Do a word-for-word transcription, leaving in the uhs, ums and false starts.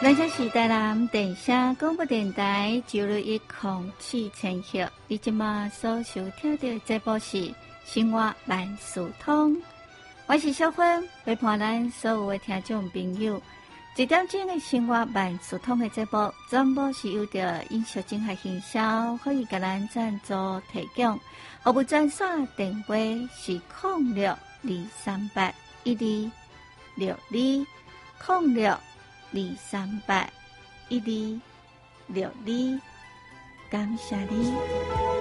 咱这是台南电声广播电台九六一空气清hiệu，你今嘛所收聽到這部是生活萬事通，我是小芬，陪伴咱所有的聽眾朋友。一點鐘的生活萬事通的這部，全部是由着飲食整合營銷可以給咱贊助提供。服務專線電話是零六二三八一二六二零六。二三八一二六二，感謝你。